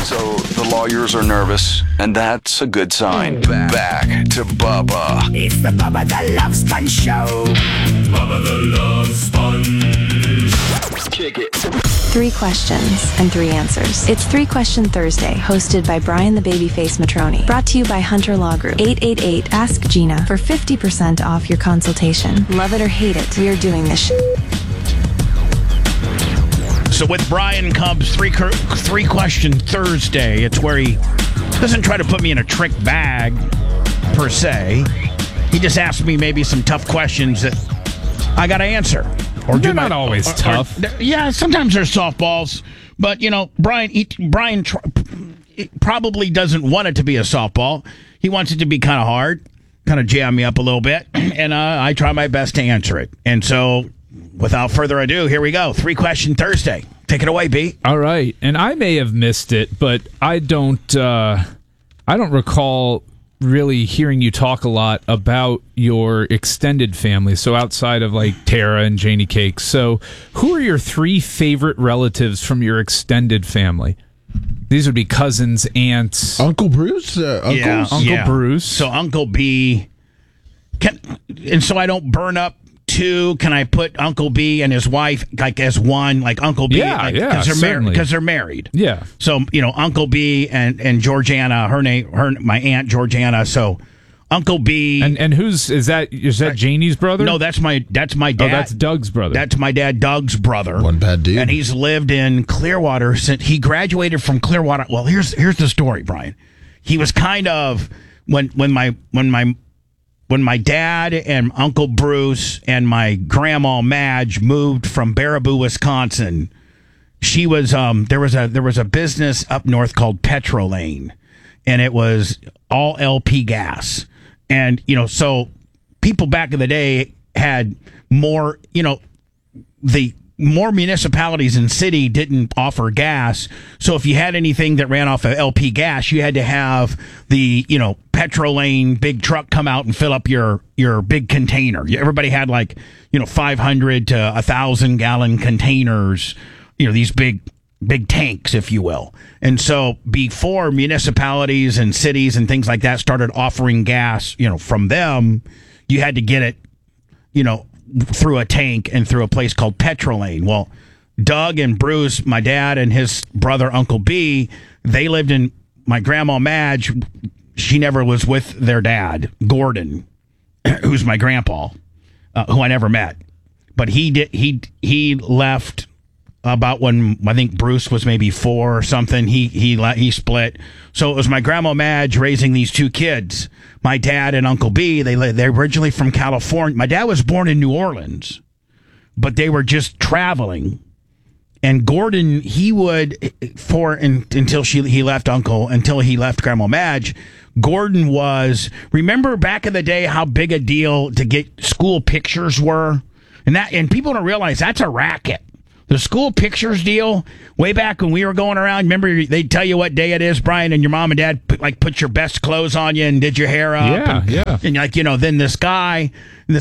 So the lawyers are nervous, and that's a good sign. Back to Bubba. It's the Bubba the Love Sponge Show. Bubba the Love Sponge. Kick it. 3 questions and 3 answers. It's 3 Question Thursday, hosted by Brian the Babyface Matroni. Brought to you by Hunter Law Group. 888 Ask Gina for 50% off your consultation. Love it or hate it, we are doing this So with Brian comes 3 Question Thursday. It's where he doesn't try to put me in a trick bag, per se. He just asks me maybe some tough questions that I got to answer. Or they're not always tough. Yeah, sometimes they're softballs. But, you know, Brian probably doesn't want it to be a softball. He wants it to be kind of hard, kind of jam me up a little bit. And I try my best to answer it. And so, without further ado, here we go. 3 Question Thursday. Take it away, B. All right. And I may have missed it, but I don't recall really hearing you talk a lot about your extended family, so outside of like Tara and Janie Cakes. So who are your 3 favorite relatives from your extended family? These would be cousins, aunts. Uncle Bruce? Uncle Bruce. So Uncle B. And so I don't burn up 2, can I put Uncle B and his wife like as one, like Uncle B? Yeah, because they're married. Yeah. So, you know, Uncle B and Georgiana, my aunt Georgiana. So Uncle B and is that Janie's brother? No, that's my dad. Oh, that's Doug's brother. That's my dad, Doug's brother. One bad dude. And he's lived in Clearwater since he graduated from Clearwater. Well, here's the story, Brian. He was kind of when my dad and Uncle Bruce and my grandma Madge moved from Baraboo, Wisconsin, she was there was a business up north called Petrolane, and it was all LP gas. And, you know, so people back in the day had more, you know, the more municipalities and city didn't offer gas. So if you had anything that ran off of LP gas, you had to have the, you know, Petrolane big truck come out and fill up your big container. Everybody had like, you know, 500 to 1,000 gallon containers, you know, these big tanks, if you will. And so before municipalities and cities and things like that started offering gas, you know, from them, you had to get it, you know, through a tank and through a place called Petrolane. Well, Doug and Bruce, my dad and his brother, Uncle B, they lived in my grandma Madge. She never was with their dad, Gordon, who's my grandpa, who I never met. But he left about when I think Bruce was maybe 4 or something. He split. So it was my grandma Madge raising these 2 kids. My dad and Uncle B, they're originally from California. My dad was born in New Orleans, but they were just traveling. And Gordon, he would until he left Grandma Madge. Gordon remember back in the day how big a deal to get school pictures were, and people don't realize that's a racket. The school pictures deal, way back when we were going around, remember they'd tell you what day it is, Brian, and your mom and dad put your best clothes on you and did your hair up. Yeah. And like, you know, then this guy,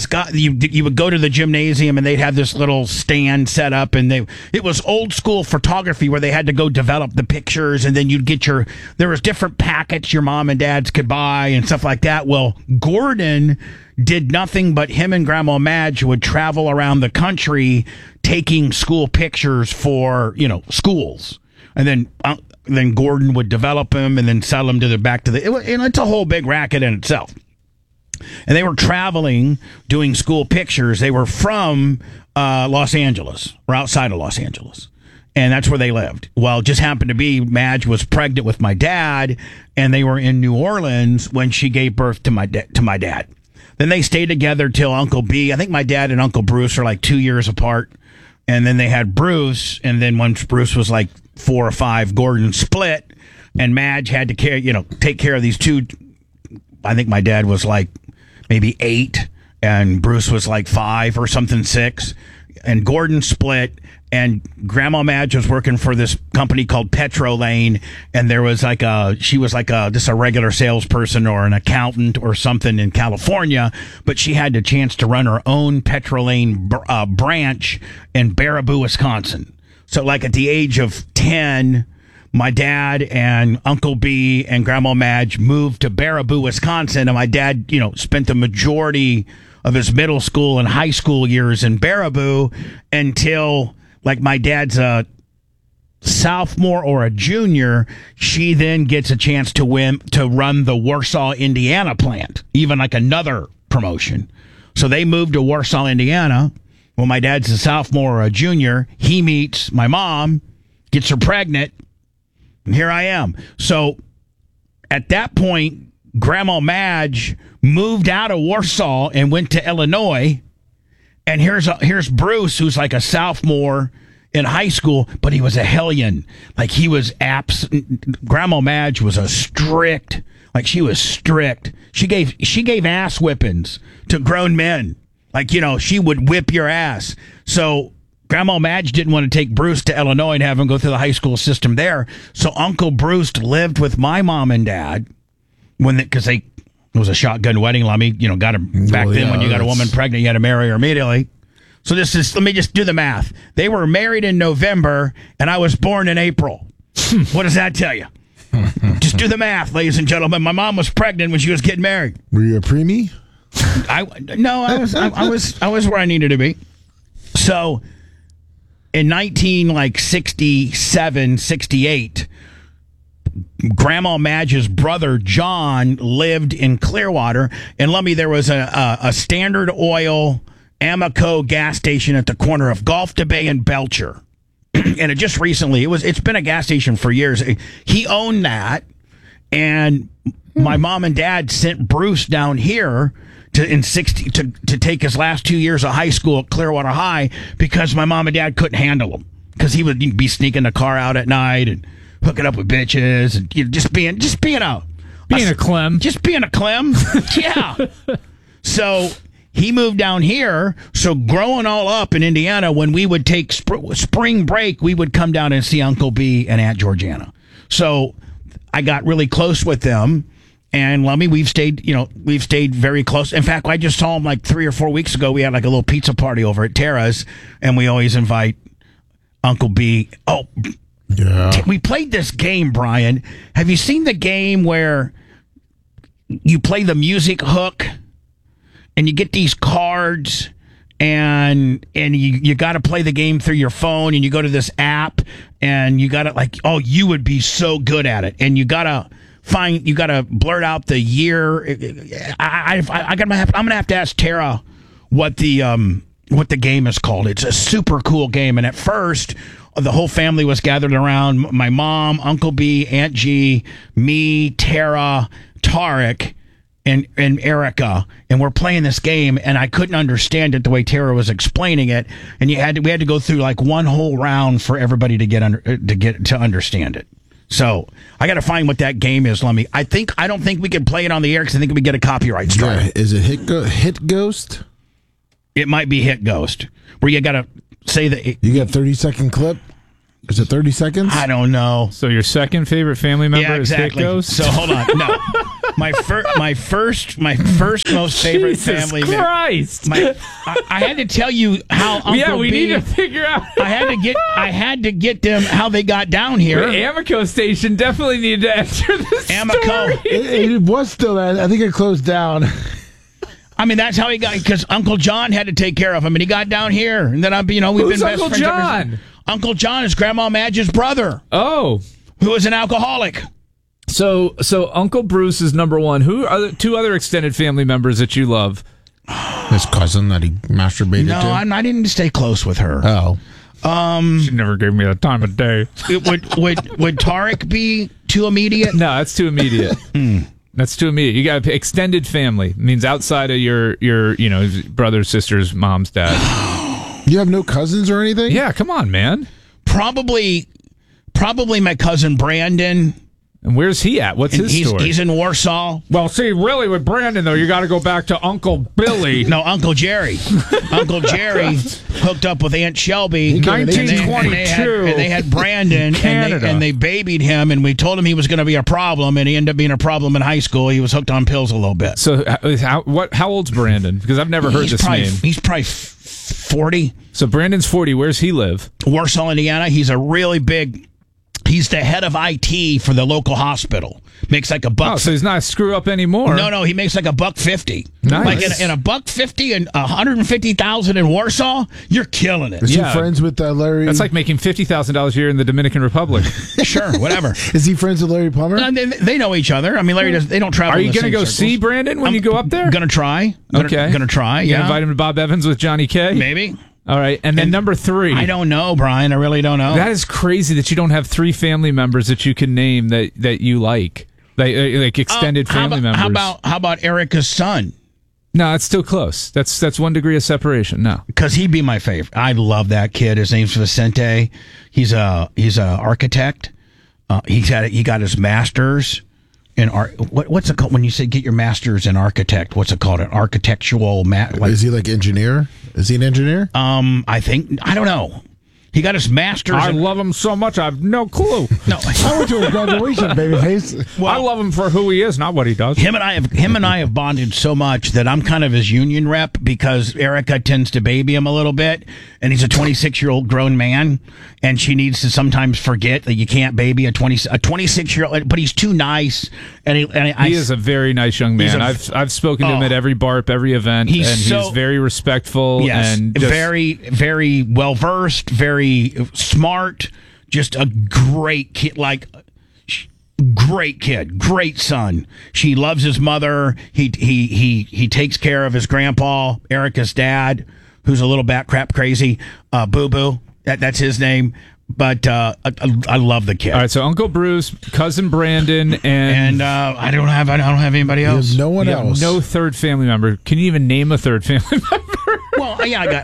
you would go to the gymnasium and they'd have this little stand set up, and it was old school photography where they had to go develop the pictures, and then you'd get there was different packets your mom and dads could buy and stuff like that. Well, Gordon did nothing but him and Grandma Madge would travel around the country taking school pictures for, you know, schools. And then Gordon would develop them and then sell them it's a whole big racket in itself. And they were traveling, doing school pictures. They were from Los Angeles, or outside of Los Angeles. And that's where they lived. Well, it just happened to be Madge was pregnant with my dad, and they were in New Orleans when she gave birth to my dad. Then they stayed together till Uncle B. I think my dad and Uncle Bruce are like 2 years apart. And then they had Bruce. And then once Bruce was like 4 or 5, Gordon split. And Madge had to take care of these 2. I think my dad was like maybe 8. And Bruce was like 5 or something, 6. And Gordon split. And Grandma Madge was working for this company called Petrolane, and there was she was just a regular salesperson or an accountant or something in California, but she had the chance to run her own Petrolane branch in Baraboo, Wisconsin. So like at the age of 10, my dad and Uncle B and Grandma Madge moved to Baraboo, Wisconsin, and my dad, spent the majority of his middle school and high school years in Baraboo until, like, my dad's a sophomore or a junior. She then gets a chance to run the Warsaw, Indiana plant, even like another promotion. So they moved to Warsaw, Indiana. When my dad's a sophomore or a junior, he meets my mom, gets her pregnant, and here I am. So at that point, Grandma Madge moved out of Warsaw and went to Illinois. And here's Bruce, who's like a sophomore in high school, but he was a hellion. Like, he was Grandma Madge was she was strict. She gave ass whippings to grown men. Like, she would whip your ass. So Grandma Madge didn't want to take Bruce to Illinois and have him go through the high school system there. So Uncle Bruce lived with my mom and dad because it was a shotgun wedding. Lummy, got him back then. When you got a woman pregnant, you had to marry her immediately. So let me just do the math. They were married in November, and I was born in April. What does that tell you? Just do the math, ladies and gentlemen. My mom was pregnant when she was getting married. Were you a preemie? I was where I needed to be. So in 1967, 68, Grandma Madge's brother John lived in Clearwater, and let me, there was a Standard Oil Amoco gas station at the corner of Gulf to Bay and Belcher. And it just recently, it's been a gas station for years. He owned that, and my mom and dad sent Bruce down here to take his last 2 years of high school at Clearwater High because my mom and dad couldn't handle him, because he would be sneaking the car out at night and hooking up with bitches and just being a Clem. Just being a Clem. Yeah. So he moved down here. So growing all up in Indiana, when we would take spring break, we would come down and see Uncle B and Aunt Georgiana. So I got really close with them. And Lummy, we've stayed very close. In fact, I just saw him like 3 or 4 weeks ago. We had like a little pizza party over at Tara's, and we always invite Uncle B. Oh, yeah. We played this game, Brian. Have you seen the game where you play the music hook and you get these cards and you got to play the game through your phone, and you go to this app and you got to you would be so good at it, and you got to blurt out the year. I'm gonna have to ask Tara what the game is called. It's a super cool game, and at first the whole family was gathered around. My mom, Uncle B, Aunt G, me, Tara, Tarek, and Erica, and we're playing this game, and I couldn't understand it the way Tara was explaining it, and we had to go through like one whole round for everybody to get to understand it. So I got to find what that game is. I don't think we can play it on the air because I think we get a copyright strike. Yeah. Is it Hit Ghost? It might be Hit Ghost, where you got to say that you got 30-second clip. Is it 30 seconds? I don't know. So your second favorite family member is Hit Ghost? So hold on. No. My first most favorite family member. Christ! I had to tell you how Uncle we B, need to figure out. I had to get them how they got down here. Amoco station definitely needed to enter this Amoco. story. It was still. I think it closed down. I mean, that's how he got, because Uncle John had to take care of him, and he got down here, and then we've Who's been best Uncle friends ever John? since. Uncle John is Grandma Madge's brother. Oh, who is an alcoholic. So Uncle Bruce is number one. Who are the two other extended family members that you love? His cousin that he masturbated to? No, I didn't stay close with her. Oh. She never gave me the time of day. Would Tarek be too immediate? No, that's too immediate. That's too immediate. You got extended family. It means outside of your brothers, sisters, moms, dad. You have no cousins or anything? Yeah, come on, man. Probably my cousin Brandon. And where's he at? What's his story? He's in Warsaw. Well, see, really, with Brandon, though, you got to go back to Uncle Billy. No, Uncle Jerry. Uncle Jerry hooked up with Aunt Shelby. 1922. And they had Brandon, and they babied him, and we told him he was going to be a problem, and he ended up being a problem in high school. He was hooked on pills a little bit. So how old's Brandon? Because I've never heard this name. He's probably 40. So Brandon's 40. Where's he live? Warsaw, Indiana. He's a really big He's the head of IT for the local hospital. Makes like a buck. Oh, so he's not a screw up anymore. No, he makes like $150. Nice. Like in $150 and $150,000 in Warsaw, you're killing it. Is Yeah. he friends with Larry? That's like making $50,000 a year in the Dominican Republic. Sure, whatever. Is he friends with Larry Plummer? They know each other. I mean, Larry does. They don't travel. Are you going to go see Brandon when you go up there? Gonna try. Okay. Gonna try. You Yeah. invite him to Bob Evans with Johnny K? Maybe. All right. And then number 3. I don't know, Brian. I really don't know. That is crazy that you don't have 3 family members that you can name that you like. Like extended family members. How about Erica's son? No, it's still close. That's 1 degree of separation. No. Because he'd be my favorite. I love that kid. His name's Vicente. He's a architect. He got his master's in art. What's it called when you say get your master's in architect? What's it called? An architectural Is he like engineer? Is he an engineer? I don't know. He got his master's. I love him so much. I have no clue. No, I went to a graduation, babyface. I love him for who he is, not what he does. Him and I have bonded so much that I'm kind of his union rep because Erica tends to baby him a little bit, and he's a 26-year-old grown man, and she needs to sometimes forget that you can't baby a 26-year-old. But he's too nice, and he is a very nice young man. I've spoken to him at every BARP, every event, and he's very respectful. Yes, and very, very well versed, very smart, just a great kid. Great kid, great son. She loves his mother. He takes care of his grandpa, Erica's dad, who's a little bat crap crazy. Boo Boo, that's his name. But I love the kid. All right, so Uncle Bruce, cousin Brandon, and I don't have anybody else. No one else. No third family member. Can you even name a third family member? Well, yeah,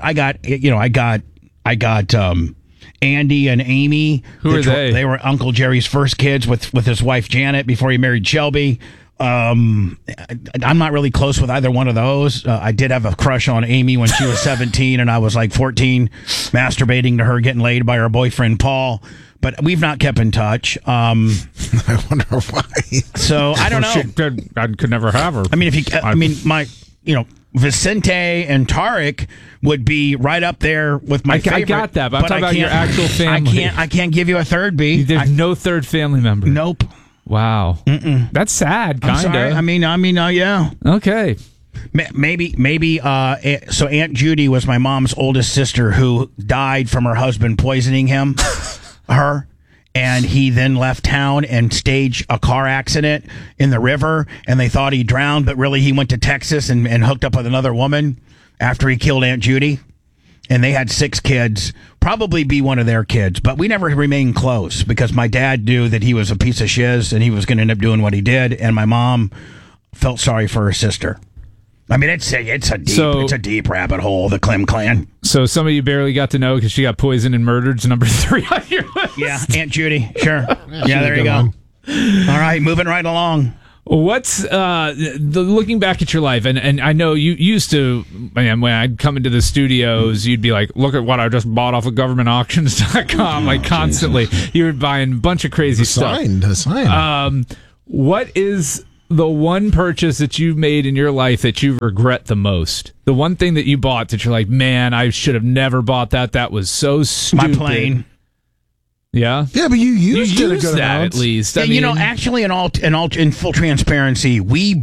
I got Andy and Amy. Who are they? They were Uncle Jerry's first kids with his wife Janet before he married Shelby. I'm not really close with either one of those. I did have a crush on Amy when she was 17 and I was like 14, masturbating to her, getting laid by her boyfriend Paul. But we've not kept in touch. I wonder why. So I don't know. I could never have her. I mean, Vicente and Tarek would be right up there with my favorite. I got that, but I'm talking about your actual family. I can't give you a third B. There's no third family member. Nope. Wow. That's sad, kind of. I mean, yeah. Okay. Maybe. So Aunt Judy was my mom's oldest sister who died from her husband poisoning her. And he then left town and staged a car accident in the river, and they thought he drowned, but really he went to Texas and hooked up with another woman after he killed Aunt Judy. And they had 6 kids, probably be one of their kids, but we never remained close because my dad knew that he was a piece of shiz and he was going to end up doing what he did, and my mom felt sorry for her sister. I mean, it's a deep rabbit hole, the Clem clan. So some of you barely got to know because she got poisoned and murdered. It's number 3 on your list. Yeah, Aunt Judy. Sure. Yeah, there you go. All right, moving right along. What's looking back at your life, and I know you used to, man, when I'd come into the studios, you'd be like, look at what I just bought off of governmentauctions.com, like constantly. You were buying a bunch of crazy stuff. The sign. What is the one purchase that you made in your life that you regret the most? The one thing that you bought that you're like, man, I should have never bought that. That was so stupid. My plane. Yeah? Yeah, but you used it a good that amount. at least. I Yeah, mean, actually, in full transparency, we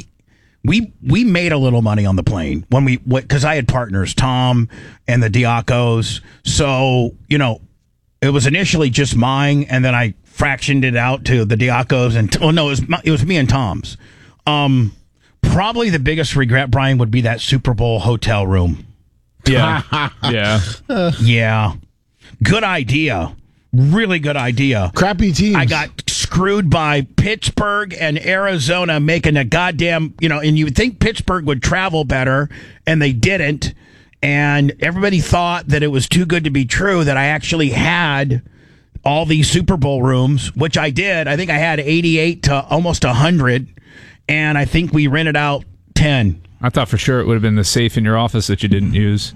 made a little money on the plane when because I had partners, Tom and the Diacos. So, it was initially just mine, and then I fractioned it out to the Diacos, and it was me and Tom's. Probably the biggest regret, Brian, would be that Super Bowl hotel room. Yeah. Yeah. Yeah. Good idea. Really good idea. Crappy teams. I got screwed by Pittsburgh and Arizona making a goddamn, and you would think Pittsburgh would travel better, and they didn't. And everybody thought that it was too good to be true that I actually had all these Super Bowl rooms, which I did. I think I had 88 to almost 100, and I think we rented out 10. I thought for sure it would have been the safe in your office that you didn't use.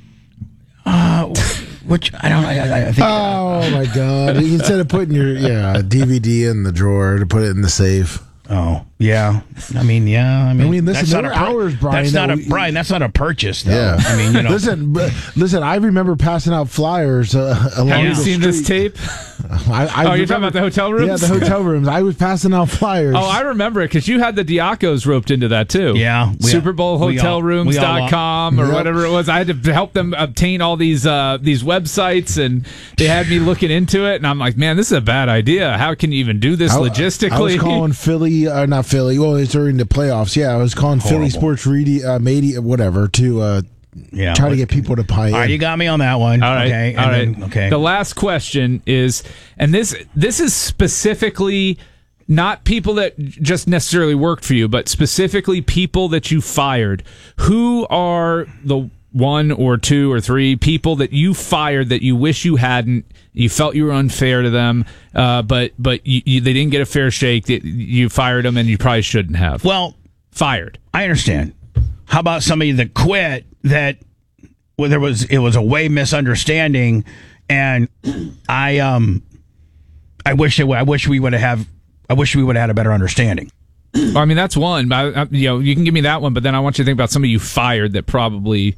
Which I don't. I think. Oh my God! Instead of putting your DVD in the drawer to put it in the safe. Oh, Yeah, I mean, listen, that's there not were a hours, Brian. Brian. That's not a purchase, though. Yeah. I mean, listen. I remember passing out flyers along Have you the seen this street. tape? You're talking about the hotel rooms? Yeah, the hotel rooms. I was passing out flyers. Oh, I remember it because you had the Diacos roped into that too. Yeah, SuperBowlHotelRooms.com or Yep. whatever it was. I had to help them obtain all these websites, and they had me looking into it. And I'm like, man, this is a bad idea. How can you even do this logistically? I was calling Philly, not Philly. Well, it's during the playoffs. Yeah, I was calling Philly Sports Media, whatever, to try to get people to buy in. All right, you got me on that one. All right. Okay. All right. Okay. The last question is, and this is specifically not people that just necessarily worked for you, but specifically people that you fired. Who are the one or two or three people that you fired that you wish you hadn't? You felt you were unfair to them, but they didn't get a fair shake. You fired them, and you probably shouldn't have. Well, fired. I understand. How about somebody that quit that it was a way misunderstanding, and I wish we would have had a better understanding. I mean, that's one. You can give me that one, but then I want you to think about somebody you fired that probably.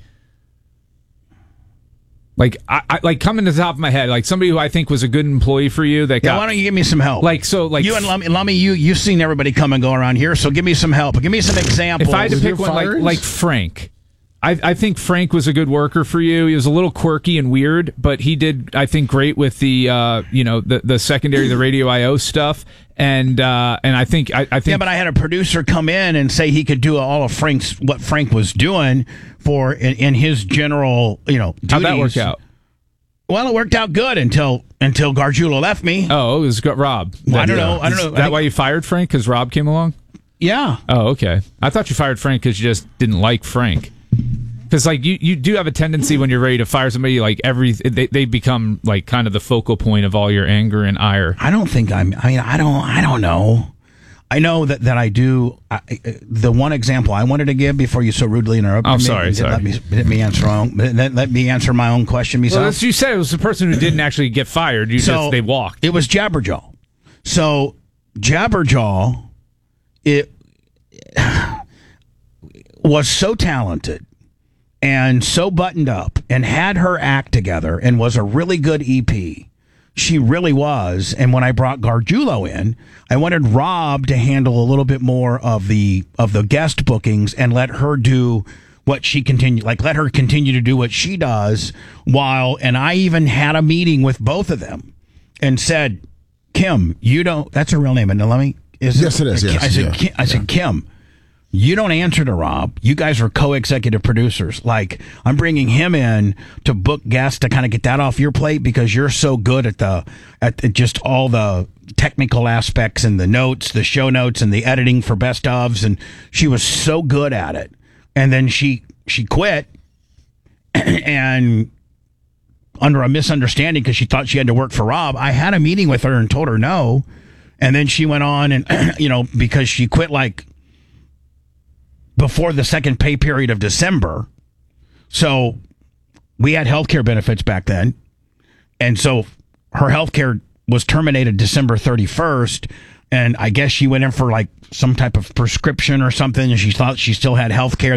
Like I coming to the top of my head, like somebody who I think was a good employee for you. Why don't you give me some help? You and Lummy, you've seen everybody come and go around here, so give me some help. Give me some examples. If I had to pick one, like Frank, I think Frank was a good worker for you. He was a little quirky and weird, but he did, I think, great with the the secondary, the Radio IO stuff. And I think yeah, but I had a producer come in and say he could do all of what Frank was doing in his general duties. How'd that work out? Well, it worked out good until Gargiulo left me. Oh, it was Rob. I don't know. Is that why you fired Frank? Because Rob came along? Yeah. Oh, okay. I thought you fired Frank because you just didn't like Frank. Because you do have a tendency when you're ready to fire somebody, they become like kind of the focal point of all your anger and ire. I don't know. I know that I do. The one example I wanted to give before you so rudely interrupted me. Sorry. Let me answer my own question myself. Well, as you said, it was the person who didn't actually get fired. They walked. It was Jabberjaw. So Jabberjaw, it was so talented and so buttoned up and had her act together and was a really good EP. She really was. And when I brought Gargiulo in, I wanted Rob to handle a little bit more of the guest bookings and let her do what she let her continue to do what she does and I even had a meeting with both of them and said, Kim, that's her real name. And yes, it is. Yes, I said, Kim, you don't answer to Rob. You guys are co-executive producers. Like, I'm bringing him in to book guests to kind of get that off your plate because you're so good at just all the technical aspects and the notes, the show notes and the editing for best ofs. And she was so good at it. And then she quit and under a misunderstanding because she thought she had to work for Rob. I had a meeting with her and told her no. And then she went on and, because she quit before the second pay period of December. So we had healthcare benefits back then. And so her healthcare was terminated December 31st. And I guess she went in for some type of prescription or something. And she thought she still had healthcare.